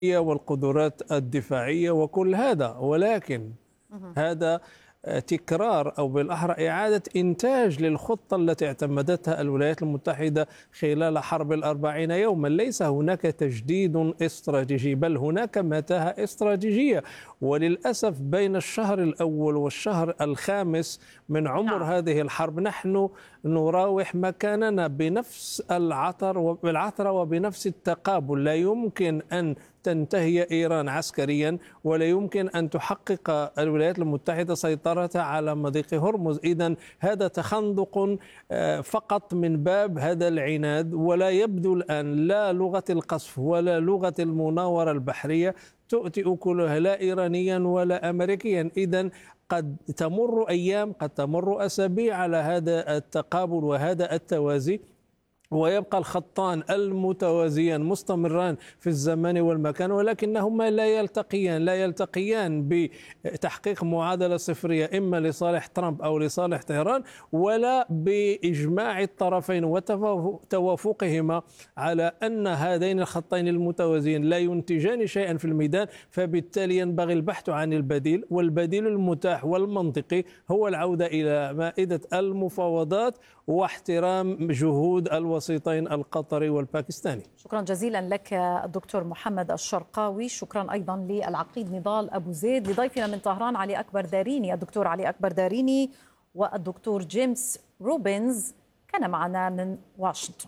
والقدرات الدفاعية وكل هذا، ولكن هذا تكرار أو بالأحرى إعادة إنتاج للخطة التي اعتمدتها الولايات المتحدة خلال حرب الأربعين يوما. ليس هناك تجديد استراتيجي، بل هناك متاهة استراتيجية. وللأسف بين الشهر الأول والشهر الخامس من عمر هذه الحرب نحن نراوح مكاننا بنفس العثرة وبنفس التقابل. لا يمكن أن تنتهي إيران عسكريا، ولا يمكن أن تحقق الولايات المتحدة سيطرتها على مضيق هرمز. إذن هذا تخندق فقط من باب هذا العناد، ولا يبدو الآن لا لغة القصف ولا لغة المناورة البحرية تؤتي أكلها لا إيرانيا ولا أمريكيا. إذن قد تمر أيام، قد تمر أسابيع على هذا التقابل وهذا التوازي، ويبقى الخطان المتوازيان مستمران في الزمان والمكان، ولكنهما لا يلتقيان بتحقيق معادلة صفرية إما لصالح ترامب أو لصالح طهران، ولا بإجماع الطرفين وتوافقهما على أن هذين الخطين المتوازيين لا ينتجان شيئا في الميدان. فبالتالي ينبغي البحث عن البديل، والبديل المتاح والمنطقي هو العودة إلى مائدة المفاوضات واحترام جهود الوسيطين القطري والباكستاني. شكرا جزيلا لك الدكتور محمد الشرقاوي. شكرا أيضا للعقيد نضال أبو زيد، لضيفنا من طهران علي أكبر داريني، الدكتور علي أكبر داريني والدكتور جيمس روبنز كان معنا من واشنطن.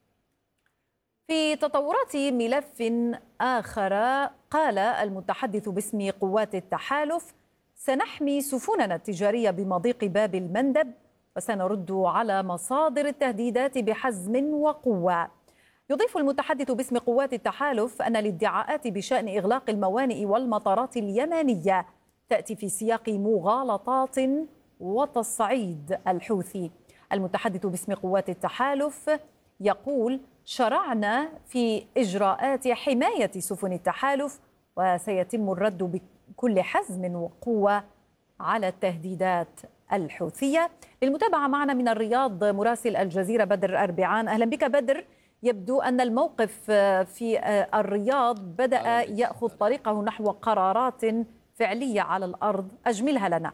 في تطورات ملف آخر، قال المتحدث باسم قوات التحالف: سنحمي سفننا التجارية بمضيق باب المندب وسنرد على مصادر التهديدات بحزم وقوة. يضيف المتحدث باسم قوات التحالف أن الادعاءات بشأن إغلاق الموانئ والمطارات اليمنية تأتي في سياق مغالطات وتصعيد الحوثي. المتحدث باسم قوات التحالف يقول: شرعنا في إجراءات حماية سفن التحالف، وسيتم الرد بكل حزم وقوة على التهديدات الحوثية. للمتابعة معنا من الرياض مراسل الجزيرة بدر أربعان. أهلا بك بدر. يبدو أن الموقف في الرياض بدأ يأخذ طريقه نحو قرارات فعلية على الأرض، أجملها لنا.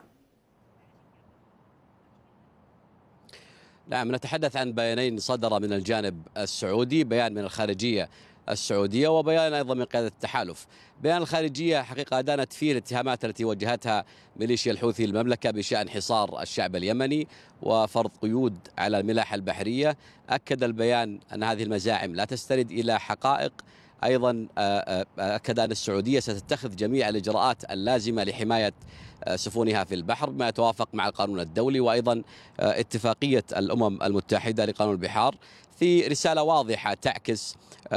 نعم، نتحدث عن بيانين صدر من الجانب السعودي، بيان من الخارجية السعودية وبيان أيضا من قيادة التحالف. بيان الخارجية حقيقة أدانت فيه الاتهامات التي وجهتها ميليشيا الحوثي المملكة بشأن حصار الشعب اليمني وفرض قيود على الملاحة البحرية. أكد البيان أن هذه المزاعم لا تستند إلى حقائق. أيضا أكد أن السعودية ستتخذ جميع الإجراءات اللازمة لحماية سفنها في البحر بما يتوافق مع القانون الدولي وأيضا اتفاقية الأمم المتحدة لقانون البحار، في رسالة واضحة تعكس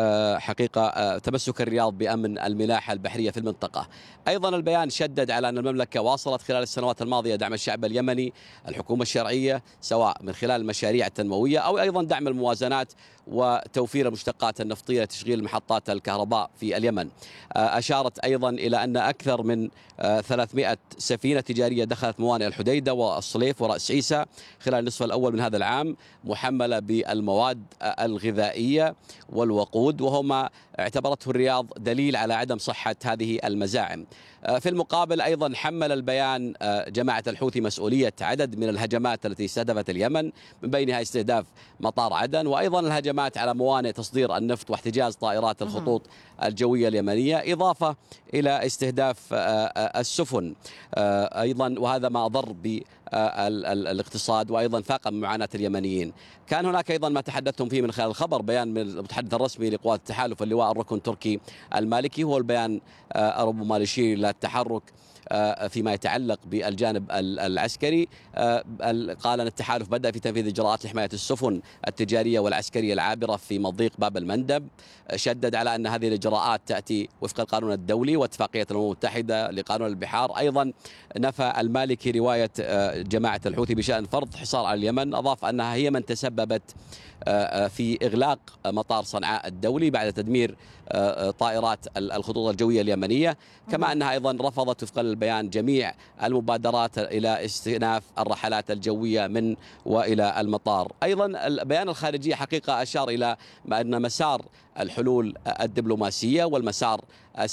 حقيقة تمسك الرياض بأمن الملاحة البحرية في المنطقة. أيضا البيان شدد على أن المملكة واصلت خلال السنوات الماضية دعم الشعب اليمني، الحكومة الشرعية، سواء من خلال المشاريع التنموية أو أيضا دعم الموازنات وتوفير المشتقات النفطية لتشغيل محطات الكهرباء في اليمن. أشارت أيضا إلى أن أكثر من 300 سفينة تجارية دخلت موانئ الحديدة والصليف ورأس عيسى خلال النصف الأول من هذا العام، محملة بالمواد الغذائية والوقود، وهما اعتبرته الرياض دليل على عدم صحة هذه المزاعم. في المقابل أيضا حمل البيان جماعة الحوثي مسؤولية عدد من الهجمات التي استهدفت اليمن، من بينها استهداف مطار عدن وأيضا الهجمات على موانئ تصدير النفط واحتجاز طائرات الخطوط الجوية اليمنية، إضافة إلى استهداف السفن أيضا، وهذا ما أضر بالاقتصاد وأيضا ثاقم معاناة اليمنيين. كان هناك أيضا ما تحدثتم فيه من خلال الخبر، بيان من المتحدث الرسمي لقوات التحالف اللواء الركن تركي المالكي، هو البيان ربما يشير إلى التحرك فيما يتعلق بالجانب العسكري. قال أن التحالف بدأ في تنفيذ إجراءات لحماية السفن التجارية والعسكرية العابرة في مضيق باب المندب. شدد على أن هذه الإجراءات تأتي وفق القانون الدولي واتفاقية الأمم المتحدة لقانون البحار. أيضا نفى المالكي رواية جماعة الحوثي بشأن فرض حصار على اليمن، أضاف أنها هي من تسببت في إغلاق مطار صنعاء الدولي بعد تدمير طائرات الخطوط الجوية اليمنية، كما أنها أيضا رفضت وفق البيان جميع المبادرات إلى استئناف الرحلات الجوية من وإلى المطار. أيضا البيان الخارجية حقيقة أشار إلى أن مسار الحلول الدبلوماسية والمسار